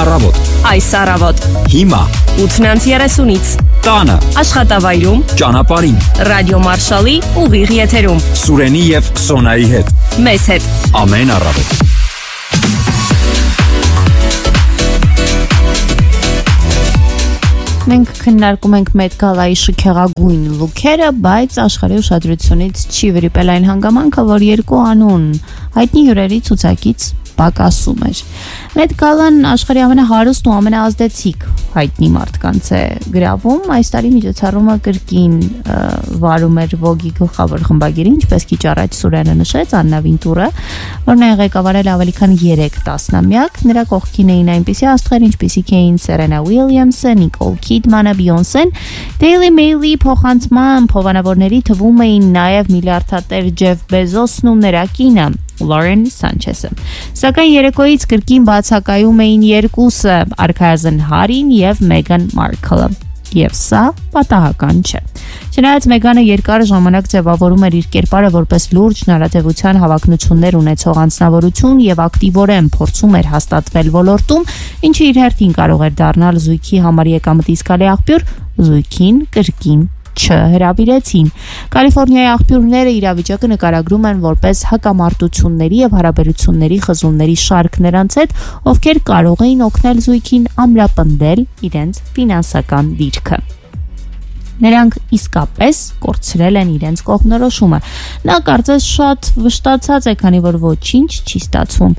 առավոտ։ Այս առավոտ։ Հիմա 8:30-ից տանը, աշխատավայրում, ճանապարհին, ռադիո Մարշալի ուղիղ եթերում, Սուրենի եւ Սոնայի հետ։ մեզ հետ։ Ամեն առավոտ։ Մենք քննարկում ենք Met Gala-ի շքեղագույն լուքերը, բայց աշխարհի ուշադրությունից չի վրիպել այն հանգամանքը, որ երկու անուն հայտնի հյուրերի ցուցակից պակասում էր։ Met Gala-ն աշխարհի ամենահարուստ ու ամենաազդեցիկ հայտնի մարդկանց է գրավում։ Այս տարի միջոցառումը կրկին վարում էր Vogue-ի գլխավոր խմբագիրը, ինչպես քիչ առաջ Սուրենը նշեց, Աննա Վինտուրը, որն է ղեկավարել ավելի քան 3 տասնամյակ։ Նրա կողքին էին այնպիսի աստղեր, ինչպիսիք էին Սերենա Ուիլյամսը, Նիկոլ Քիդմանը, Բիյոնսեն, Daily Mail-ի փոխանցման հովանավորների թվում էին նաև միլիարդատեր Ջեֆ Բեզոսն ու նրա կինը Լորեն Սանչեսը։ Սակայն երեկոյից կրկին բացակայում էին երկուսը՝ արքայազն Հարին եւ Մեգան Մարքլը։ Եվ սա պատահական չէ։ Չնայած Մեգանը երկար ժամանակ ձևավորում էր իր կերպարը որպես լուրջ նարատիվության հավակնություններ ունեցող անձնավորություն եւ ակտիվորեն փորձում էր հաստատվել ոլորտում, ինչը իր հերթին կարող էր դառնալ զույգի համար եկամտի զգալի աղբյուր, զույգին կրկին չհրավիրեցին։ Կալիֆոռնիայի աղբյուրները իրավիճակը նկարագրում են որպես հակամարտությունների եւ հարաբերությունների խզումների շարք նրանց հետ, ովքեր կարող էին օգնել զույգին ամրապնդել իրենց ֆինանսական դիրքը։ Նրանք իսկապես կորցրել են իրենց կողմնորոշումը։ Նա կարծես շատ վշտացած է, քանի որ ոչինչ չի ստացվում։